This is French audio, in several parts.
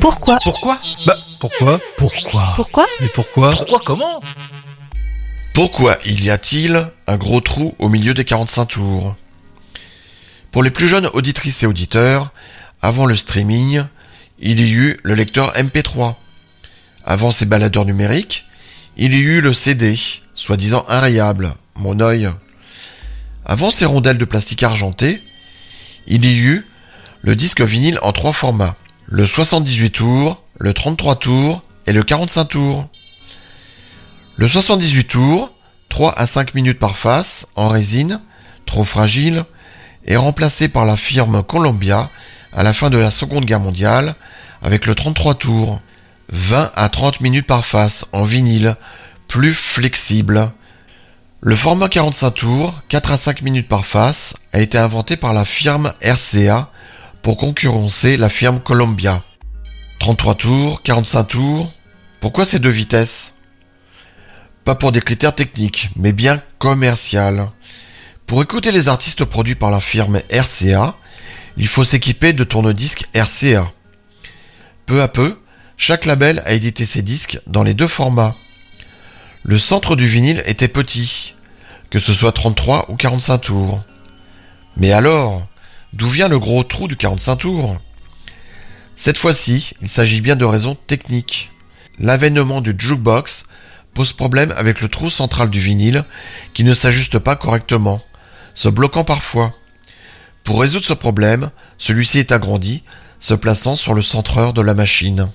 Pourquoi? Pourquoi? Pourquoi? Pourquoi? Mais pourquoi? Pourquoi comment? Pourquoi y a-t-il un gros trou au milieu des 45 tours? Pour les plus jeunes auditrices et auditeurs, avant le streaming, il y eut le lecteur MP3. Avant ces baladeurs numériques, il y eut le CD, soi-disant inrayable, mon œil. Avant ces rondelles de plastique argenté, il y eut le disque vinyle en 3 formats, le 78 tours, le 33 tours et le 45 tours. Le 78 tours, 3 à 5 minutes par face, en résine, trop fragile, est remplacé par la firme Columbia à la fin de la Seconde Guerre mondiale avec le 33 tours, 20 à 30 minutes par face, en vinyle, plus flexible. Le format 45 tours, 4 à 5 minutes par face, a été inventé par la firme RCA pour concurrencer la firme Columbia. 33 tours, 45 tours, pourquoi ces 2 vitesses? Pas pour des critères techniques, mais bien commercial. Pour écouter les artistes produits par la firme RCA, il faut s'équiper de tourne-disques RCA. Peu à peu, chaque label a édité ses disques dans les 2 formats. Le centre du vinyle était petit, que ce soit 33 ou 45 tours. Mais alors, d'où vient le gros trou du 45 tours? Cette fois-ci, il s'agit bien de raisons techniques. L'avènement du jukebox pose problème avec le trou central du vinyle qui ne s'ajuste pas correctement, se bloquant parfois. Pour résoudre ce problème, celui-ci est agrandi, se plaçant sur le centreur de la machine.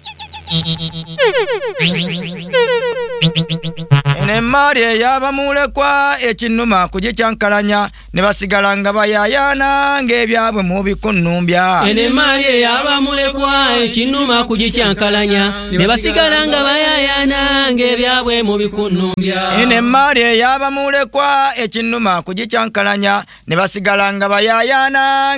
Enemari yaba mulekwa ekinuma kugicyankalanya ne basigala nga bayayana ng'ebyabwe mu bikunumbya. Enemari yaba mulekwa ekinuma kugicyankalanya ne basigala nga bayayana ng'ebyabwe mu bikunumbya. Enemari yaba mulekwa ekinuma kugicyankalanya ne basigala nga bayayana